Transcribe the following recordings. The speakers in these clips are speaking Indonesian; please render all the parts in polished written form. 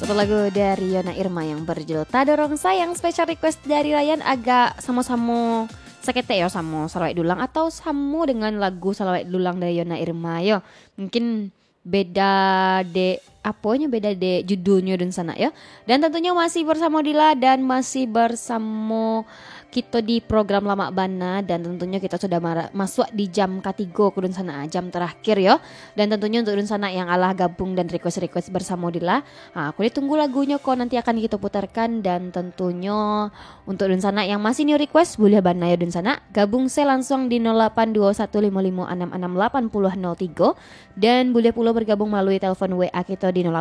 Satu lagu dari Yona Irma yang berjudul Tak Dorong Sayang. Special request dari Ryan agak sama-sama sakete ya sama Salawat Dulang atau sama dengan lagu Salawat Dulang dari Yona Irma yo. Mungkin beda beda de judulnya dan sana ya. Dan tentunya masih bersama Dila dan masih bersama kita di program Lama Bana, dan tentunya kita sudah masuk di jam ketiga kudun sana, jam terakhir ya. Dan tentunya untuk dun sana yang alah gabung dan request bersama Dila, aku ditunggu lagunya kok nanti akan kita putarkan. Dan tentunya untuk dun sana yang masih new request boleh bana ya dun sana gabung saya langsung di 082155668003 dan boleh pula bergabung melalui telepon WA kita di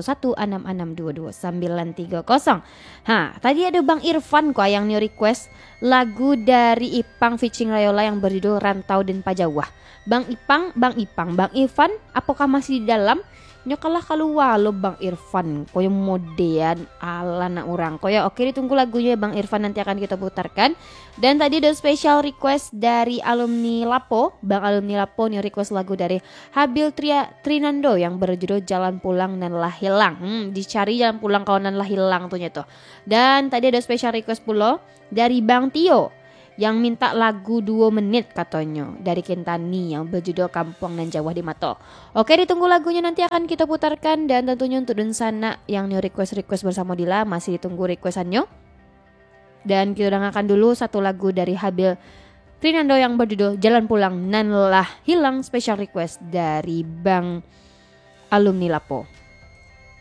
081166222930. Tadi ada Bang Irfan kok yang new request lagu dari Ipang featuring Rayola yang berjudul Rantau dan Pajawah. Bang Irfan, apakah masih di dalam? Nyokalah keluar lo Bang Irfan, koyo modean ala nak orang. Koyo oke, ditunggu lagunya Bang Irfan, nanti akan kita putarkan. Dan tadi ada special request dari alumni Lapo, Bang alumni Lapo nih request lagu dari Habil Trinando yang berjudul Jalan Pulang Nan Lah Hilang. Dicari jalan pulang kawanan lah hilang tuhnya tuh. Dan tadi ada special request pula dari Bang Tio yang minta lagu 2 menit katanya dari Kentani yang berjudul Kampung Nan Jawa di Mato. Oke, ditunggu lagunya nanti akan kita putarkan. Dan tentunya untuk dun sana yang new request bersama Dila masih ditunggu requestannya. Dan kita dengarkan dulu satu lagu dari Habil Trinando yang berjudul Jalan Pulang Nan Lah Hilang, special request dari Bang alumni Lapo.